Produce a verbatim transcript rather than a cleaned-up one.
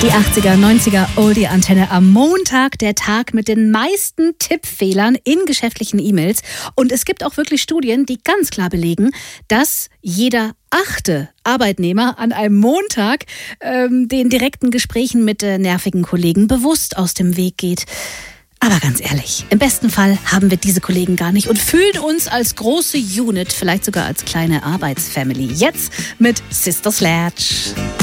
Die achtziger, neunziger Oldie-Antenne am Montag, der Tag mit den meisten Tippfehlern in geschäftlichen E-Mails. Und es gibt auch wirklich Studien, die ganz klar belegen, dass jeder achte Arbeitnehmer an einem Montag ähm, den direkten Gesprächen mit äh, nervigen Kollegen bewusst aus dem Weg geht. Aber ganz ehrlich, im besten Fall haben wir diese Kollegen gar nicht und fühlen uns als große Unit, vielleicht sogar als kleine Arbeitsfamily. Jetzt mit Sister Sledge.